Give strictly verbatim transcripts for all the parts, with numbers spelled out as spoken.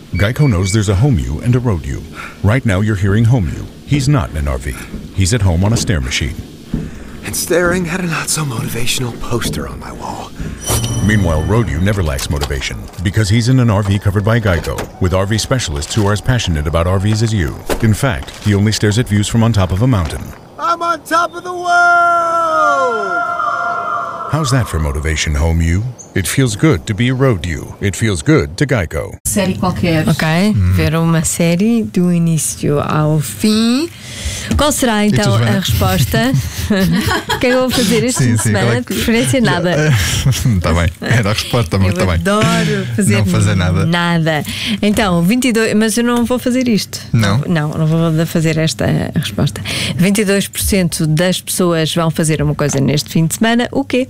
Geico knows there's a home you and a road you. Right now you're hearing home you. He's not in an R V. He's at home on a stair machine. And staring at a not-so-motivational poster on my wall. Meanwhile, road you never lacks motivation because he's in an R V covered by Geico with R V specialists who are as passionate about R Vs as you. In fact, he only stares at views from on top of a mountain. I'm on top of the world! How's that for motivation, home you? It feels good to be road you. It feels good to Geico. Série qualquer. Ok, hum. ver uma série do início ao fim. Qual será então tu, a resposta? O que é que eu vou fazer este fim de semana? De preferência nada. Está bem, era a resposta, mas está bem. Adoro fazer, não fazer nada. Nada. Então, vinte e dois, mas eu não vou fazer isto. Não? Não, não vou fazer esta resposta. vinte e dois por cento das pessoas vão fazer uma coisa neste fim de semana. O quê?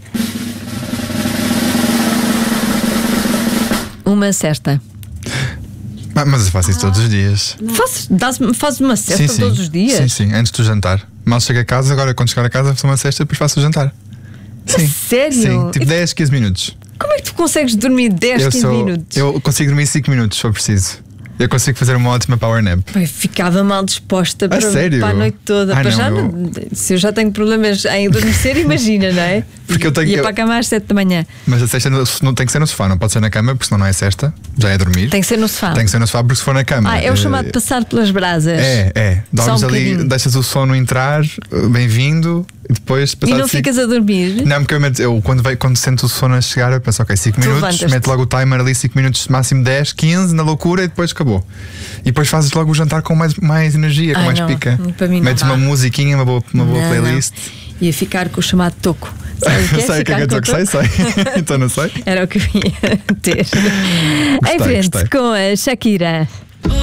Uma cesta. Ah, mas eu faço isso todos os dias. Fazes faz uma cesta sim, sim. todos os dias? Sim, sim, antes do jantar. Mal chego a casa, agora quando chegar a casa faço uma cesta e depois faço o jantar. Sim. Sério? Sim, tipo dez, quinze minutos. Como é que tu consegues dormir dez, eu quinze sou, minutos? Eu consigo dormir cinco minutos, se for preciso. Eu consigo fazer uma ótima power nap. Eu ficava mal disposta para, sério? para a noite toda. Ai, para não, já, eu... se eu já tenho problemas em adormecer, imagina, não é? Porque eu tenho Ia que... para a cama às sete da manhã. Mas a cesta não tem que ser no sofá, não pode ser na cama, porque senão não é cesta, já é dormir. Tem que ser no sofá. Tem que ser no sofá, porque se for na cama. Ah, é o chamado de passar pelas brasas. É, é. Dormes um ali, bocadinho. deixas o sono entrar, bem-vindo, e depois. E não cinco... ficas a dormir? Não, porque eu, meto, eu quando, veio, quando sento o sono a chegar, eu penso, ok, cinco minutos, meto logo o timer ali, cinco minutos, máximo dez, quinze, na loucura, e depois acabou. E depois fazes logo o jantar com mais, mais energia, com Ai, mais não, pica. para mim não Metes dá. uma musiquinha, uma boa, uma boa Não, playlist. Não. Ia ficar com o chamado toco. Sabe o que é? Sei o que é que eu Ficar estou que sei, sei. Então não sei. Era o que eu ia ter. Gostei, Em frente gostei. com a Shakira.